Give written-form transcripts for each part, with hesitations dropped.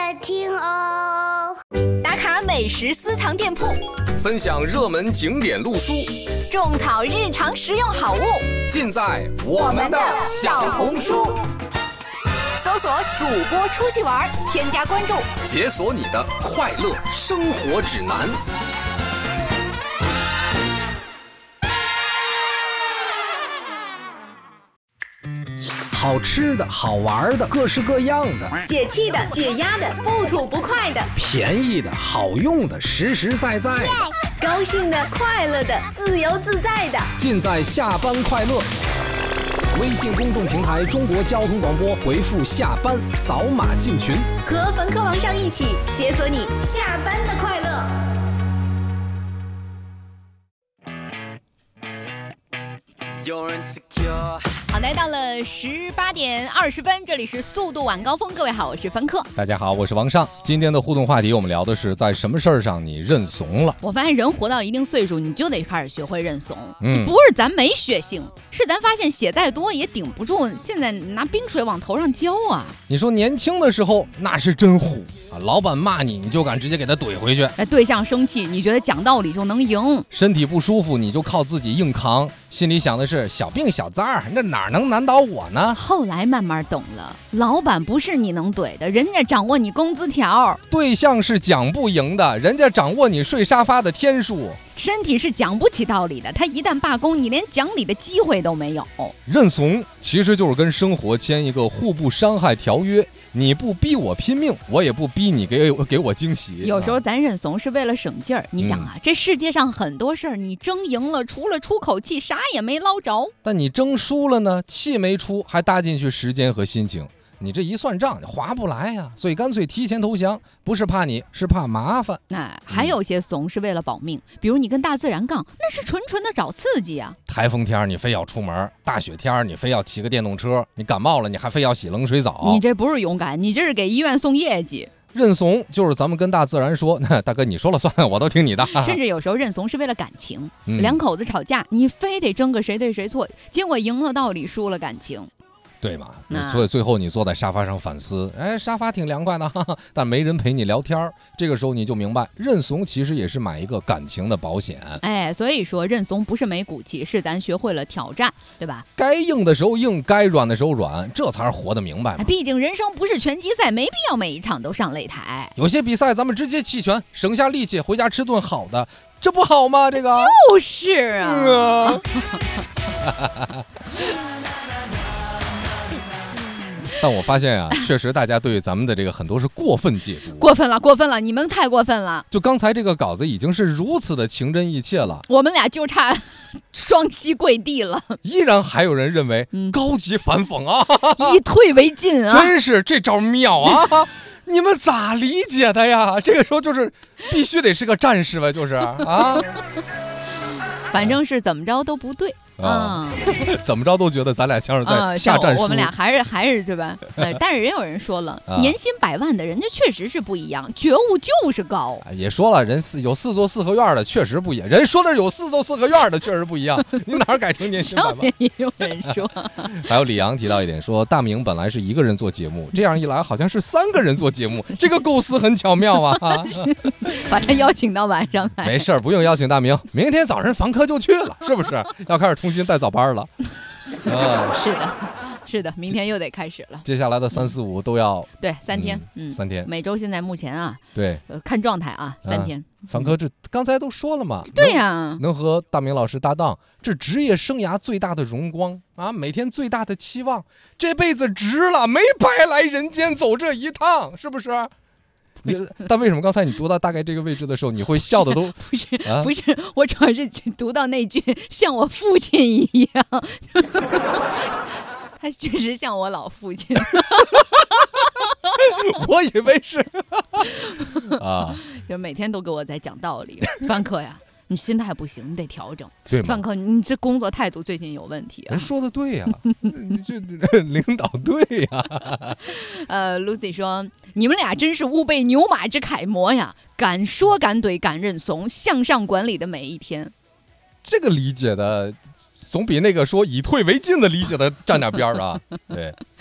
听哦。 打卡美食私藏店铺， 分享热门景点路书， 种草日常实用好物， 尽在我们的小红书。 搜索主播出去玩，添加关注， 解锁你的快乐生活指南。 好吃的好玩的各式各样的， 解气的解压的不吐不快的， 便宜的好用的实实在在， 高兴的快乐的自由自在的， 尽在下班快乐。微信公众平台中国交通广播，回复下班扫码进群， 和冯科王上一起解锁你下班的快乐。好，来到了18点20分，这里是速度晚高峰。各位好，我是冯科。 大家好，我是王尚。今天的互动话题，我们聊的是在什么事儿上你认怂了？ 我发现人活到一定岁数，你就得开始学会认怂。不是咱没血性，是咱发现血再多也顶不住现在拿冰水往头上浇啊。 你说年轻的时候那是真虎啊，老板骂你，你就敢直接给他怼回去。 对象生气，你觉得讲道理就能赢？ 身体不舒服，你就靠自己硬扛，心里想的是小病小灾儿，那哪能难倒我呢？ 后来慢慢懂了，老板不是你能怼的，人家掌握你工资条； 对象是讲不赢的，人家掌握你睡沙发的天数； 身体是讲不起道理的，他一旦罢工，你连讲理的机会都没有。 认怂其实就是跟生活签一个互不伤害条约，你不逼我拼命，我也不逼你给我惊喜。 有时候咱认怂是为了省劲儿。你想啊，这世界上很多事儿，你争赢了，除了出口气，啥也没捞着。 但你争输了呢，气没出，还搭进去时间和心情，你这一算账划不来呀，所以干脆提前投降，不是怕你，是怕麻烦。 还有些怂是为了保命，比如你跟大自然杠，那是纯纯的找刺激啊。 台风天你非要出门，大雪天你非要骑个电动车，你感冒了你还非要洗冷水澡， 你这不是勇敢，你这是给医院送业绩。 认怂就是咱们跟大自然说，大哥你说了算，我都听你的。 甚至有时候认怂是为了感情，两口子吵架，你非得争个谁对谁错，结果赢了道理，输了感情。 对嘛？所以最后你坐在沙发上反思，沙发挺凉快的，但没人陪你聊天。这个时候你就明白，认怂其实也是买一个感情的保险。 所以说认怂不是没骨气，是咱学会了挑战，对吧？ 该硬的时候硬，该软的时候软，这才是活得明白嘛。 毕竟人生不是拳击赛，没必要每一场都上擂台。 有些比赛咱们直接弃权，省下力气回家吃顿好的，这不好吗？这个就是啊。 但我发现啊，确实大家对咱们的这个很多是过分解读， 过分了，你们太过分了。 就刚才这个稿子已经是如此的情真意切了， 我们俩就差双膝跪地了， 依然还有人认为高级反讽啊， 以退为进啊， 真是这招妙啊！你们咋理解的呀？这个时候就是必须得是个战士呗，就是啊， 反正是怎么着都不对。 怎么着都觉得咱俩像是在下战书， 我们俩还是对吧？但是也有人说了，年薪100万的人家确实是不一样，觉悟就是高。 也说了，人有4座4合院的确实不一样，人说的有4座4合院的确实不一样，你哪改成年薪100万？ 上面也有人说。 还有李阳提到一点，说大明本来是1个人做节目，这样一来好像是3个人做节目，这个构思很巧妙啊！ 把他邀请到晚上来， 没事儿，不用邀请大明，明天早上房科就去了，是不是？要开始重新带早班了。 是的，明天又得开始了。 接下来的3、4、5都要对3天 ，3天。 每周现在目前啊， 对， 看状态啊，3天。 房科这刚才都说了嘛， 对呀， 能和大明老师搭档，这职业生涯最大的荣光啊，每天最大的期望，这辈子值了，没白来人间走这一趟，是不是？但为什么刚才你读到大概这个位置的时候，你会笑的都不是？我主要是读到那句像我父亲一样，他确实像我老父亲。 我以为是啊， 就每天都给我在讲道理。范克呀，你心态不行，你得调整。 对吗？ 范克，你这工作态度最近有问题啊。 人说的对呀，你这领导对呀。 Lucy 说，你们俩真是吾辈牛马之楷模呀，敢说敢怼敢认怂，向上管理的每一天。 这个理解的总比那个说以退为进的理解的站点边啊。对。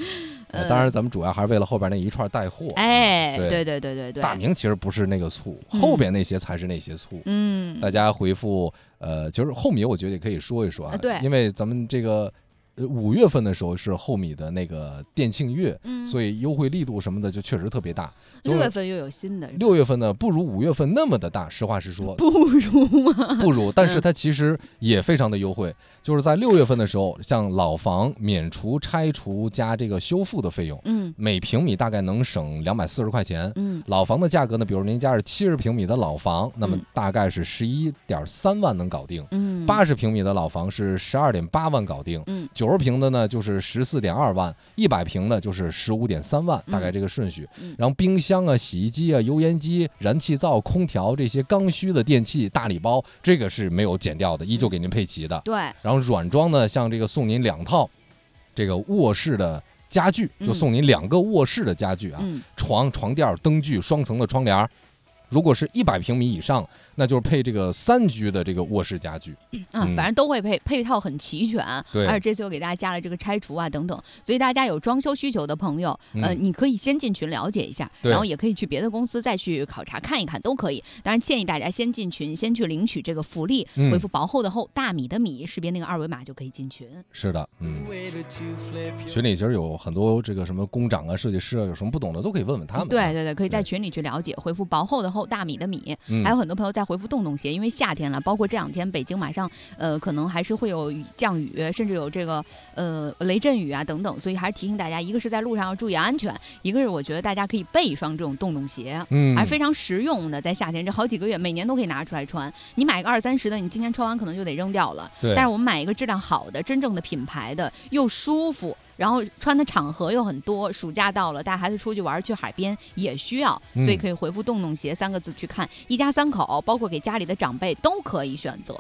当然咱们主要还是为了后边那一串带货。 哎， 对对， 大明其实不是那个醋，后边那些才是那些醋。大家回复就是后米，我觉得也可以说一说啊， 对， 因为咱们这个。5月份的时候是后米的那个店庆月，所以优惠力度什么的就确实特别大。 6月份又有新的 ，6月份呢不如5月份那么的大，实话实说， 不如吗？ 不如，但是它其实也非常的优惠，就是在6月份的时候，像老房免除拆除加这个修复的费用，每平米大概能省240块钱。老房的价格呢，比如您家是70平米的老房，那么大概是11.3万能搞定，80平米的老房是12.8万搞定，90平的呢就是14.2万，100平的就是15.3万，大概这个顺序。然后冰箱啊、洗衣机啊、油烟机、燃气灶、空调这些刚需的电器大礼包，这个是没有减掉的，依旧给您配齐的。 对。 然后软装呢，像这个送您2套这个卧室的家具，就送您2个卧室的家具啊，床垫、灯具、双层的窗帘。如果是100平米以上，那就是配这个3居的这个卧室家具反正都会配套很齐全。 对， 而且这次又给大家加了这个拆除啊等等，所以大家有装修需求的朋友，你可以先进群了解一下，然后也可以去别的公司再去考察看一看，都可以。当然建议大家先进群，先去领取这个福利，回复薄厚的厚，大米的米，识别那个2维码就可以进群。 是的，群里其实有很多这个什么工长啊、设计师啊，有什么不懂的都可以问问他们。 对，可以在群里去了解，回复薄厚的厚，大米的米。还有很多朋友在回复洞洞鞋，因为夏天了，包括这2天北京马上可能还是会有降雨，甚至有这个雷阵雨啊等等，所以还是提醒大家，一个是在路上要注意安全，一个是我觉得大家可以备一双这种洞洞鞋，还是非常实用的，在夏天这好几个月每年都可以拿出来穿。你买个20-30的，你今天穿完可能就得扔掉了，但是我们买一个质量好的、真正的品牌的，又舒服，然后穿的场合又很多，暑假到了，带孩子出去玩去海边也需要，所以可以回复洞洞鞋3个字去看，一家3口，包括给家里的长辈都可以选择。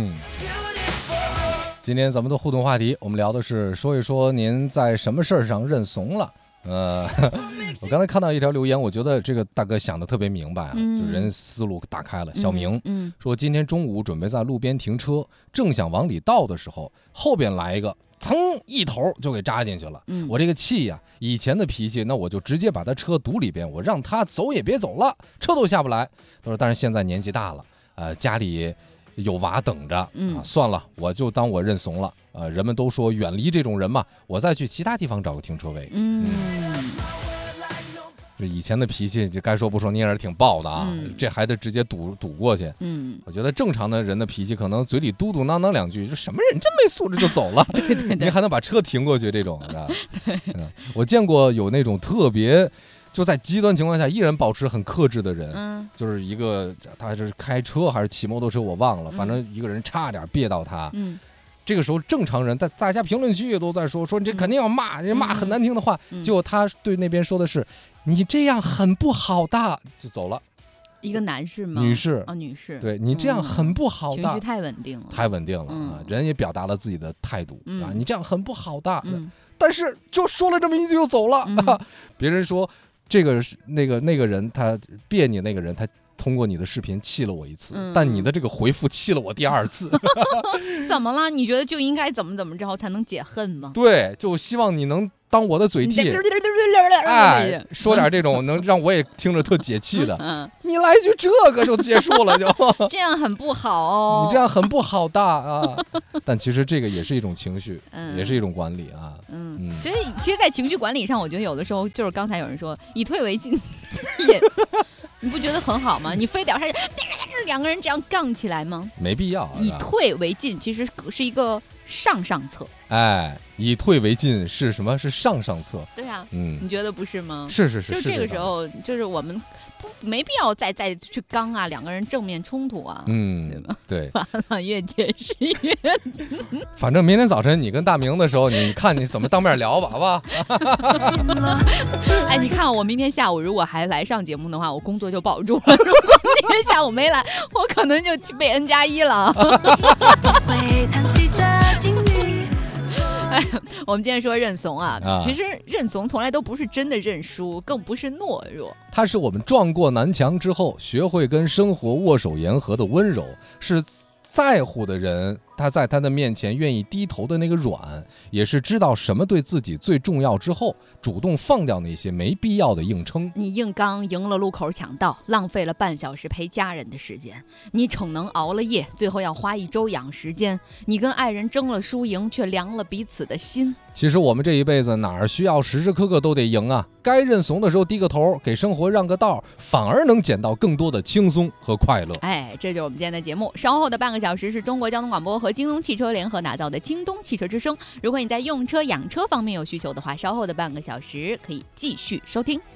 今天咱们的互动话题，我们聊的是说一说您在什么事儿上认怂了。我刚才看到一条留言，我觉得这个大哥想的特别明白啊，就人思路打开了。小明说，今天中午准备在路边停车，正想往里倒的时候，后边来一个，噌一头就给扎进去了。我这个气呀，以前的脾气，那我就直接把他车堵里边，我让他走也别走了，车都下不来。他说，但是现在年纪大了，家里有娃等着，算了，我就当我认怂了。人们都说远离这种人嘛，我再去其他地方找个停车位。就以前的脾气，就该说不说，你也是挺暴的啊。这还得直接堵过去。我觉得正常的人的脾气，可能嘴里嘟嘟囔囔2句，就什么人真没素质就走了。 对， 你还能把车停过去，这种我见过有那种特别。就在极端情况下依然保持很克制的人，就是一个他是开车还是骑摩托车我忘了，反正一个人差点别到他。这个时候正常人，大家评论区也都在说你这肯定要骂，人骂很难听的话，结果他对那边说的是你这样很不好的，就走了。 一个男士吗？ 女士。 女士。 对，你这样很不好的。 情绪太稳定了。太稳定了啊！人也表达了自己的态度啊，你这样很不好的。但是就说了这么一句就走了。别人说这个那个人他别你，那个人他通过你的视频气了我1次，但你的这个回复气了我第2次。 怎么了？你觉得就应该怎么着才能解恨吗？ 对，就希望你能当我的嘴替，说点这种能让我也听着特解气的。你来一句这个就结束了，就这样很不好哦。 你这样很不好的啊！但其实这个也是一种情绪，也是一种管理啊。 其实，在情绪管理上，我觉得有的时候就是刚才有人说以退为进，你不觉得很好吗？你非得要2个人这样杠起来吗？ 没必要。 以退为进其实是一个上策。 以退为进是什么？是上策。对啊，你觉得不是吗？ 是。 就这个时候，就是我们没必要再去刚啊，2个人正面冲突啊，对吧？对，完了越解释越。 反正明天早晨你跟大明的时候，你看你怎么当面聊吧，好不好？ 哎，你看我明天下午如果还来上节目的话，我工作就保住了。如果明天下午没来，我可能就被N+1了。我们今天说认怂啊，其实认怂从来都不是真的认输，更不是懦弱。 它是我们撞过南墙之后，学会跟生活握手言和的温柔，是在乎的人他在他的面前愿意低头的那个软，也是知道什么对自己最重要之后，主动放掉那些没必要的硬撑。 你硬刚赢了路口抢道，浪费了半小时陪家人的时间；你逞能熬了夜，最后要花1周养时间；你跟爱人争了输赢，却凉了彼此的心。 其实我们这一辈子哪儿需要时时刻刻都得赢啊？该认怂的时候低个头，给生活让个道，反而能捡到更多的轻松和快乐。 这就是我们今天的节目。稍后的半个小时是中国交通广播和京东汽车联合打造的京东汽车之声。如果你在用车养车方面有需求的话，稍后的半个小时可以继续收听。